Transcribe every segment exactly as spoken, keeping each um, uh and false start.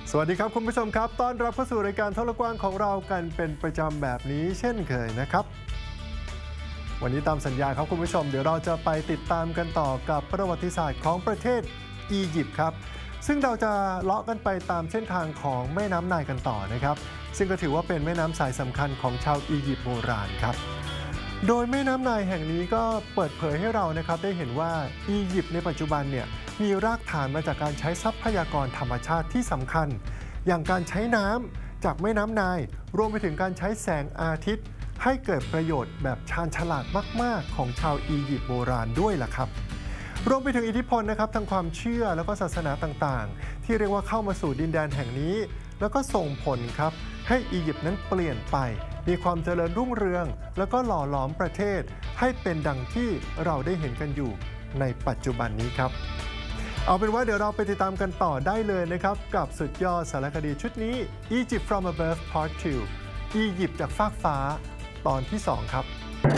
สวัสดีครับคุณผู้ชมครับต้อนรับเข้าสู่รายการโทรกว้างของเรากันเป็นประจำแบบนี้เช่นเคยนะครับวันนี้ตามสัญญาครับคุณผู้ชมเดี๋ยวเราจะไปติดตามกันต่อกับประวัติศาสตร์ของประเทศอียิปต์ครับซึ่งเราจะเลาะกันไปตามเส้นทางของแม่น้ำไนล์กันต่อนะครับซึ่งก็ถือว่าเป็นแม่น้ำสายสำคัญของชาวอียิปต์โบราณครับโดยแม่น้ำไนล์แห่งนี้ก็เปิดเผยให้เรานะครับได้เห็นว่าอียิปต์ในปัจจุบันเนี่ยมีรากฐานมาจากการใช้ทรัพยากรธรรมชาติที่สำคัญอย่างการใช้น้ำจากแม่น้ำไนล์รวมไปถึงการใช้แสงอาทิตย์ให้เกิดประโยชน์แบบชาญฉลาดมากๆของชาวอียิปต์โบราณด้วยล่ะครับรวมไปถึงอิทธิพลนะครับทางความเชื่อแล้วก็ศาสนาต่างๆที่เรียกว่าเข้ามาสู่ดินแดนแห่งนี้แล้วก็ส่งผลครับให้อียิปต์นั้นเปลี่ยนไปมีความเจริญรุ่งเรืองแล้วก็หล่อหลอมประเทศให้เป็นดังที่เราได้เห็นกันอยู่ในปัจจุบันนี้ครับเอาเป็นว่าเดี๋ยวเราไปติดตามกันต่อได้เลยนะครับกับสุดยอดสารคดีชุดนี้ Egypt from above part ทู อียิปต์จากฟากฟ้าตอนที่สองครับ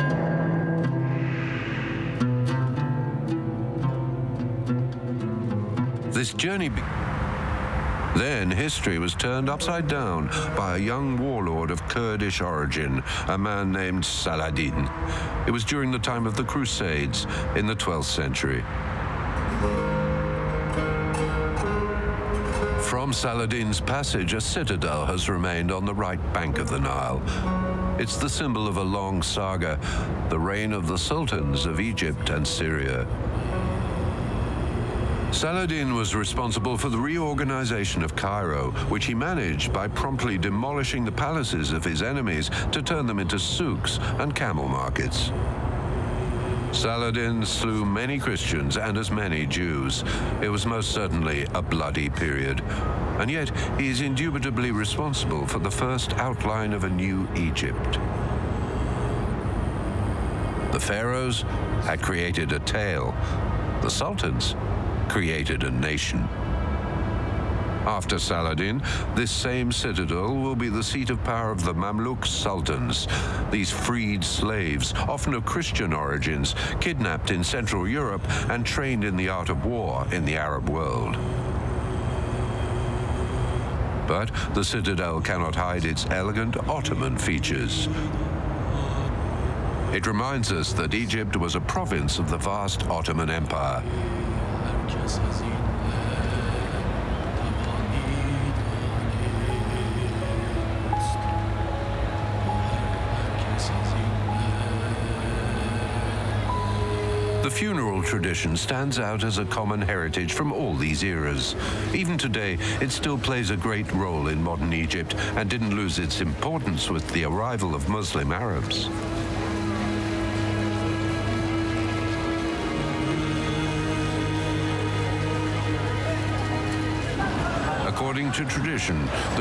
This journey be- Then history was turned upside down by a young warlord of Kurdish origin, a man named Saladin. It was during the time of the Crusades in the twelfth century. From Saladin's passage, a citadel has remained on the right bank of the Nile. It's the symbol of a long saga, the reign of the sultans of Egypt and Syria. Saladin was responsible for the reorganization of Cairo, which he managed by promptly demolishing the palaces of his enemies to turn them into souks and camel markets. Saladin slew many Christians and as many Jews. It was most certainly a bloody period. And yet, he is indubitably responsible for the first outline of a new Egypt. The pharaohs had created a tale. The sultans created a nation. After Saladin, this same citadel will be the seat of power of the Mamluk sultans, these freed slaves, often of Christian origins, kidnapped in Central Europe and trained in the art of war in the Arab world. But the citadel cannot hide its elegant Ottoman features. It reminds us that Egypt was a province of the vast Ottoman Empire. The funeral tradition stands out as a common heritage from all these eras. Even today, it still plays a great role in modern Egypt and didn't lose its importance with the arrival of Muslim Arabs. According to tradition,